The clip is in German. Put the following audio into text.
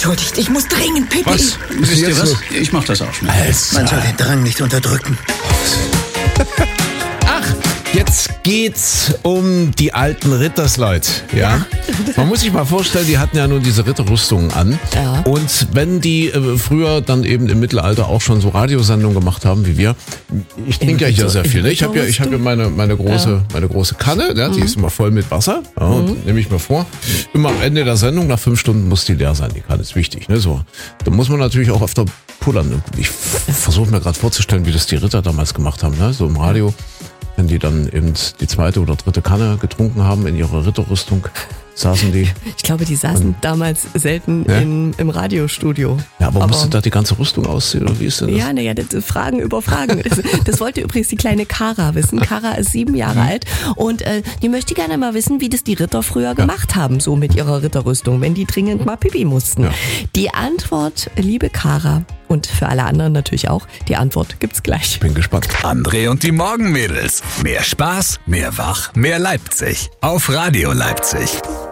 Entschuldigt, ich muss dringend Pipi. Was? Wisst ihr was? So? Ich mach das auch schnell. Man soll den Drang nicht unterdrücken. Ach, jetzt geht's um die alten Rittersleute. Ja? Man muss sich mal vorstellen, die hatten ja nun diese Ritterrüstungen an. Ja. Und wenn die früher dann eben im Mittelalter auch schon so Radiosendungen gemacht haben wie wir, ich trinke ja hier sehr viel. Ne? Ich habe ja meine große Kanne, ja, die ist immer voll mit Wasser. Ja, und nehme ich mir vor, immer am Ende der Sendung, nach 5 Stunden muss die leer sein. Die Kanne ist wichtig. Ne? So. Da muss man natürlich auch öfter pullern. Ich versuche mir gerade vorzustellen, wie das die Ritter damals gemacht haben, ne? So im Radio. Wenn die dann eben die 2. oder 3. Kanne getrunken haben in ihrer Ritterrüstung, saßen die. Ich glaube, die saßen damals selten im Radiostudio. Ja, aber musste da die ganze Rüstung ausziehen, oder wie ist denn das? Ja, naja, Fragen über Fragen. Das wollte übrigens die kleine Kara wissen. Kara ist 7 Jahre alt und die möchte gerne mal wissen, wie das die Ritter früher gemacht haben, so mit ihrer Ritterrüstung, wenn die dringend mal Pipi mussten. Ja. Die Antwort, liebe Kara, und für alle anderen natürlich auch, die Antwort gibt's gleich. Bin gespannt. André und die Morgenmädels. Mehr Spaß, mehr Wach, mehr Leipzig. Auf Radio Leipzig.